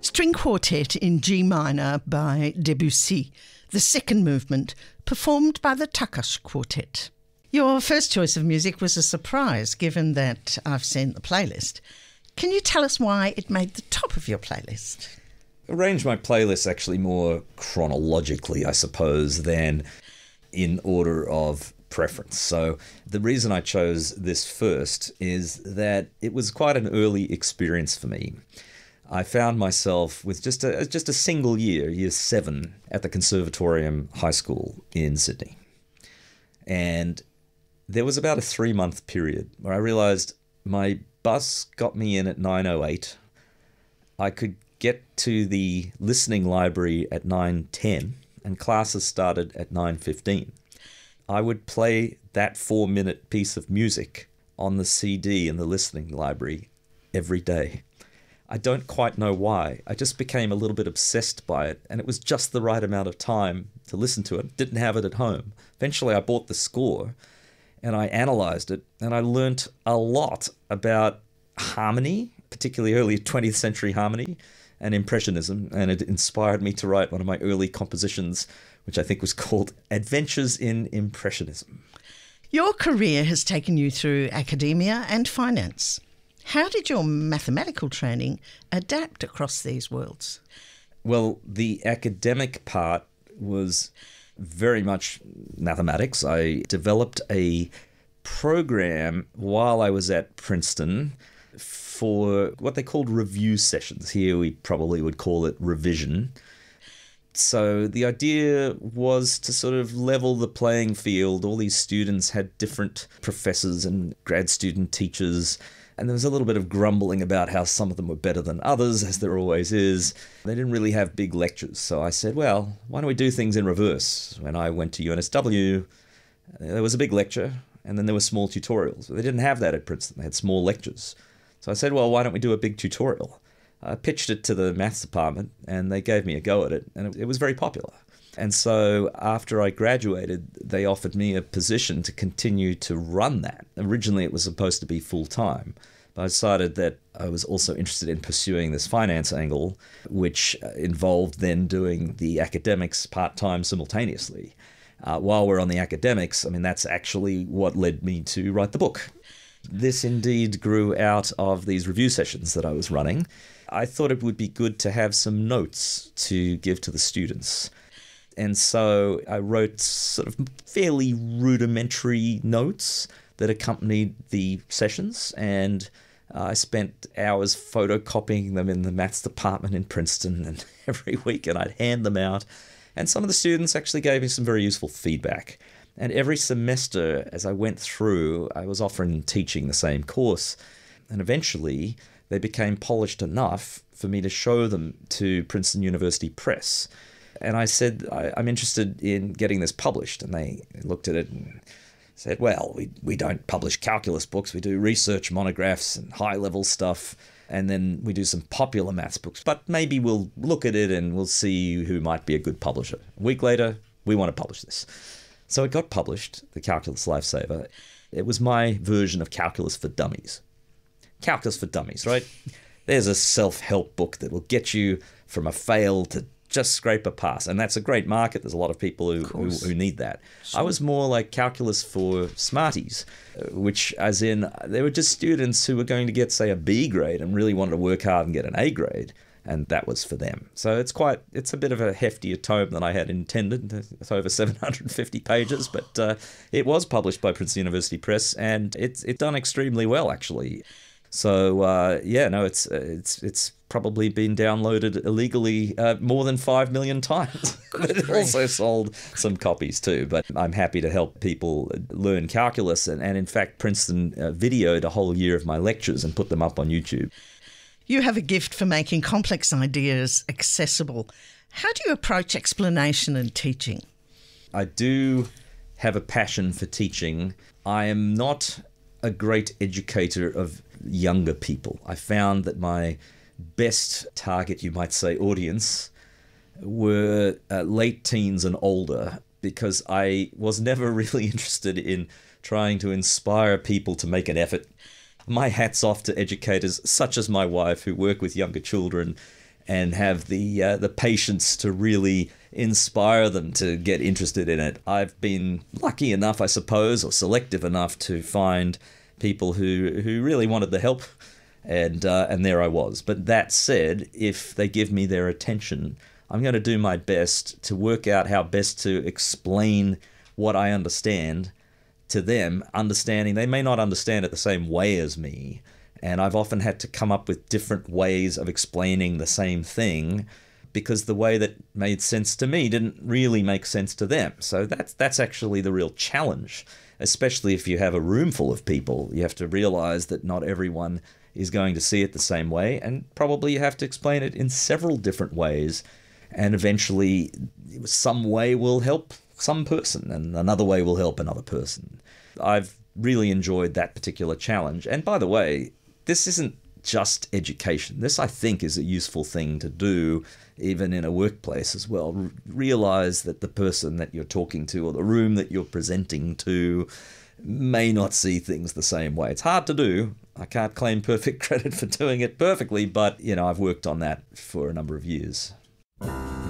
String Quartet in G minor by Debussy, the second movement, performed by the Takas Quartet. Your first choice of music was a surprise, given that I've seen the playlist. Can you tell us why it made the top of your playlist? Arrange my playlist actually more chronologically, I suppose, than in order of preference. So the reason I chose this first is that it was quite an early experience for me. I found myself with just a single year 7, at the Conservatorium High School in Sydney. And there was about a 3-month period where I realised my bus got me in at 9:08. I could get to the listening library at 9:10 and classes started at 9:15. I would play that 4-minute piece of music on the CD in the listening library every day. I don't quite know why. I just became a little bit obsessed by it, and it was just the right amount of time to listen to it. Didn't have it at home. Eventually I bought the score and I analysed it, and I learnt a lot about harmony, particularly early 20th century harmony and Impressionism, and it inspired me to write one of my early compositions, which I think was called Adventures in Impressionism. Your career has taken you through academia and finance. How did your mathematical training adapt across these worlds? Well, the academic part was very much mathematics. I developed a program while I was at Princeton for what they called review sessions. Here we probably would call it revision. So the idea was to sort of level the playing field. All these students had different professors and grad student teachers, and there was a little bit of grumbling about how some of them were better than others, as there always is. They didn't really have big lectures. So I said, well, why don't we do things in reverse? When I went to UNSW, there was a big lecture, and then there were small tutorials. They didn't have that at Princeton. They had small lectures. So I said, well, why don't we do a big tutorial? I pitched it to the maths department, and they gave me a go at it, and it was very popular. And so after I graduated, they offered me a position to continue to run that. Originally, it was supposed to be full-time, but I decided that I was also interested in pursuing this finance angle, which involved then doing the academics part-time simultaneously. While we're on the academics, I mean, that's actually what led me to write the book. This indeed grew out of these review sessions that I was running. I thought it would be good to have some notes to give to the students. And so I wrote sort of fairly rudimentary notes that accompanied the sessions, and I spent hours photocopying them in the maths department in Princeton, and every week, and I'd hand them out. And some of the students actually gave me some very useful feedback. And every semester, as I went through, I was often teaching the same course. And eventually, they became polished enough for me to show them to Princeton University Press. And I said, I'm interested in getting this published. And they looked at it and said, well, we don't publish calculus books. We do research monographs and high-level stuff. And then we do some popular maths books. But maybe we'll look at it and we'll see who might be a good publisher. A week later, we want to publish this. So it got published, The Calculus Lifesaver. It was my version of Calculus for Dummies. Calculus for Dummies, right? There's a self-help book that will get you from a fail to just scrape a pass. And that's a great market. There's a lot of people who need that. Sure. I was more like Calculus for Smarties, which as in they were just students who were going to get, say, a B grade and really wanted to work hard and get an A grade. And that was for them. So it's a bit of a heftier tome than I had intended. It's over 750 pages, but it was published by Princeton University Press, and it's done extremely well, actually. So it's probably been downloaded illegally more than 5 million times. It also sold some copies too. But I'm happy to help people learn calculus, and in fact, Princeton videoed a whole year of my lectures and put them up on YouTube. You have a gift for making complex ideas accessible. How do you approach explanation and teaching? I do have a passion for teaching. I am not a great educator of younger people. I found that my best target, you might say, audience were late teens and older, because I was never really interested in trying to inspire people to make an effort. My hat's off to educators such as my wife who work with younger children and have the patience to really inspire them to get interested in it. I've been lucky enough, I suppose, or selective enough to find people who really wanted the help, and there I was. But that said, if they give me their attention, I'm going to do my best to work out how best to explain what I understand to them, understanding they may not understand it the same way as me. And I've often had to come up with different ways of explaining the same thing because the way that made sense to me didn't really make sense to them. So that's actually the real challenge, especially if you have a room full of people. You have to realize that not everyone is going to see it the same way, and probably you have to explain it in several different ways, and eventually some way will help some person and another way will help another person. I've really enjoyed that particular challenge. And by the way, this isn't just education. This, I think, is a useful thing to do even in a workplace as well. Realize that the person that you're talking to or the room that you're presenting to may not see things the same way. It's hard to do. I can't claim perfect credit for doing it perfectly, but, I've worked on that for a number of years.